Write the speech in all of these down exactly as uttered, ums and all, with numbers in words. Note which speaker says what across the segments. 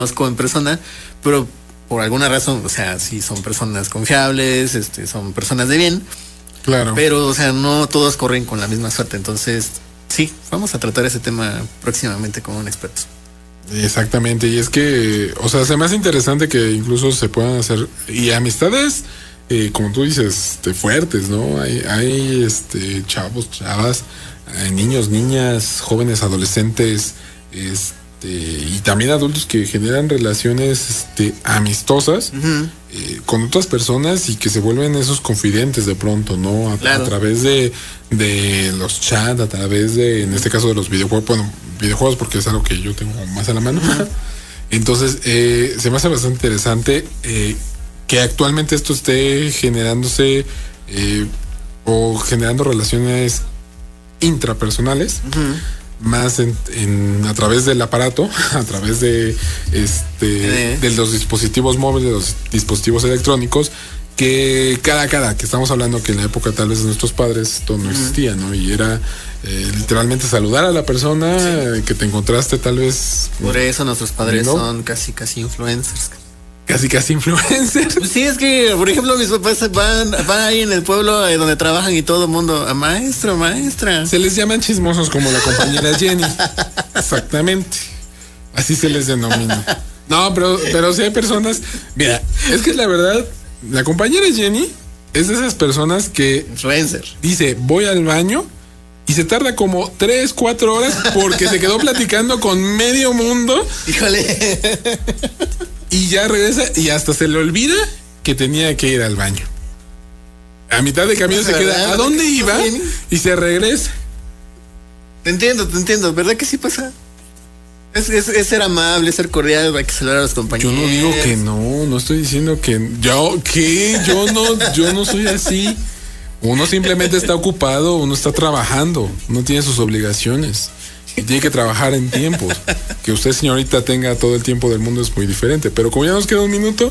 Speaker 1: conozco en persona, pero por alguna razón, o sea, sí son personas confiables, este, son personas de bien.
Speaker 2: Claro.
Speaker 1: Pero, o sea, no todos corren con la misma suerte. Entonces, sí, vamos a tratar ese tema próximamente con un experto.
Speaker 2: Exactamente, y es que, o sea, se me hace interesante que incluso se puedan hacer, y amistades, eh, como tú dices, este, fuertes, ¿no? Hay, hay este, chavos, chavas, hay niños, niñas, jóvenes, adolescentes, este, y también adultos que generan relaciones este, amistosas uh-huh. eh, con otras personas y que se vuelven esos confidentes de pronto, ¿no? A, claro. a través de, de los chats, a través de, en este caso de los videojuegos, bueno, videojuegos porque es algo que yo tengo más a la mano. Uh-huh. Entonces, eh, se me hace bastante interesante eh, que actualmente esto esté generándose eh, o generando relaciones intrapersonales. Uh-huh. Más en, en a través del aparato, a través de este eh. de los dispositivos móviles, de los dispositivos electrónicos, que cara a cara, que estamos hablando que en la época tal vez de nuestros padres esto no uh-huh. existía, ¿no? Y era eh, literalmente saludar a la persona sí. que te encontraste tal vez.
Speaker 1: Por eso nuestros padres ¿no? son casi casi influencers.
Speaker 2: Casi casi influencers.
Speaker 1: Sí, es que, por ejemplo, mis papás van, van ahí en el pueblo eh, donde trabajan y todo el mundo, a maestro, maestra.
Speaker 2: Se les llaman chismosos como la compañera Jenny. Exactamente. Así se les denomina. No, pero, pero sí hay personas. Mira, es que la verdad, la compañera Jenny es de esas personas que.
Speaker 1: Influencer.
Speaker 2: Dice, voy al baño. Y se tarda como tres, cuatro horas porque se quedó platicando con medio mundo.
Speaker 1: Híjole.
Speaker 2: Y ya regresa y hasta se le olvida que tenía que ir al baño. A mitad de camino se queda, ¿a dónde iba? Y se regresa.
Speaker 1: Te entiendo, te entiendo. ¿Verdad que sí pasa? Es, es, es ser amable, es ser cordial, hay que saludar a los compañeros.
Speaker 2: Yo no digo que no, no estoy diciendo que... ¿Yo qué? Yo no, yo no soy así. Uno simplemente está ocupado, uno está trabajando, uno tiene sus obligaciones. Y tiene que trabajar en tiempos. Que usted, señorita, tenga todo el tiempo del mundo es muy diferente. Pero como ya nos queda un minuto,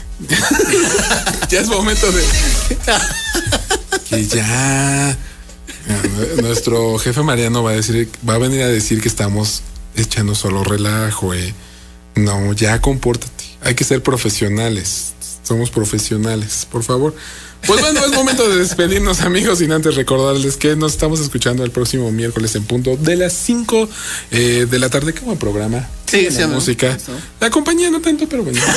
Speaker 2: ya es momento de que ya nuestro jefe Mariano va a decir, va a venir a decir que estamos echando solo relajo. Eh. No, ya compórtate. Hay que ser profesionales. Somos profesionales, por favor. Pues bueno, es momento de despedirnos, amigos, sin antes recordarles que nos estamos escuchando el próximo miércoles en punto de las cinco eh, de la tarde. ¿Qué buen programa?
Speaker 1: Sí, sí,
Speaker 2: música. Eso. La compañía no tanto, pero bueno.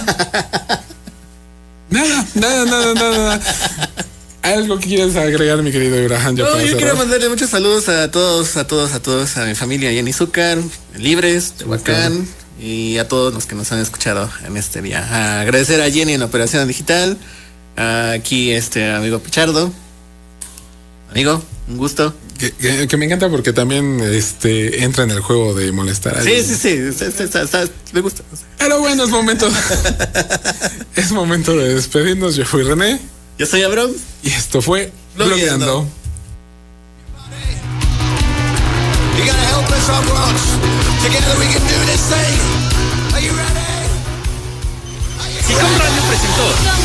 Speaker 2: nada, nada, nada, nada. ¿Algo que quieras agregar, mi querido Abraham?
Speaker 1: No, yo cerrar? quiero mandarle muchos saludos a todos, a todos, a todos, a mi familia Jenny Zúcar, Libres, Tehuacán, y a todos los que nos han escuchado en este día. A agradecer a Jenny en la operación digital. Aquí este amigo Pichardo, amigo, un gusto.
Speaker 2: Que, que, que me encanta porque también este entra en el juego de molestar a
Speaker 1: sí,
Speaker 2: alguien.
Speaker 1: Sí, sí, sí, está, está, está, me gusta.
Speaker 2: Pero bueno, es momento es momento de despedirnos. Yo fui René.
Speaker 1: Yo soy Abraham.
Speaker 2: Y esto fue Blogueando.
Speaker 3: Sicom Radio presentó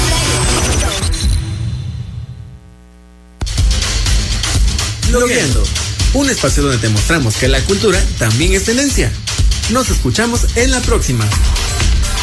Speaker 3: Blogueando, un espacio donde te mostramos que la cultura también es tendencia. Nos escuchamos en la próxima.